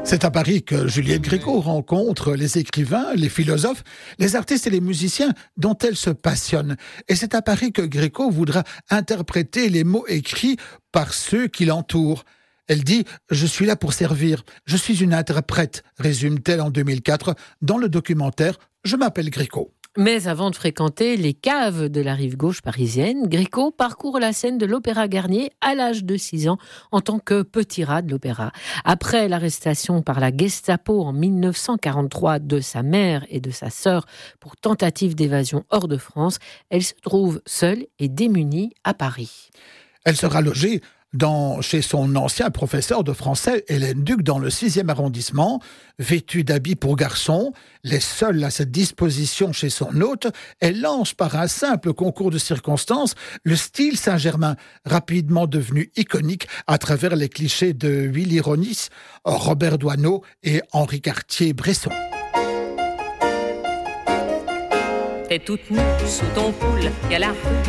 C'est à Paris que Juliette Gréco rencontre les écrivains, les philosophes, les artistes et les musiciens dont elle se passionne. Et c'est à Paris que Gréco voudra interpréter les mots écrits par ceux qui l'entourent. Elle dit « Je suis là pour servir, je suis une interprète », résume-t-elle en 2004 dans le documentaire « Je m'appelle Gréco ». Mais avant de fréquenter les caves de la rive gauche parisienne, Gréco parcourt la scène de l'Opéra Garnier à l'âge de 6 ans en tant que petit rat de l'opéra. Après l'arrestation par la Gestapo en 1943 de sa mère et de sa sœur pour tentative d'évasion hors de France, elle se trouve seule et démunie à Paris. Elle sera logée chez son ancien professeur de français, Hélène Duc, dans le 6e arrondissement. Vêtue d'habits pour garçon, les seuls à cette disposition chez son hôte, elle lance par un simple concours de circonstances le style Saint-Germain, rapidement devenu iconique à travers les clichés de Willy Ronis, Robert Doisneau et Henri Cartier-Bresson. T'es toute nue sous ton poule, y a la rue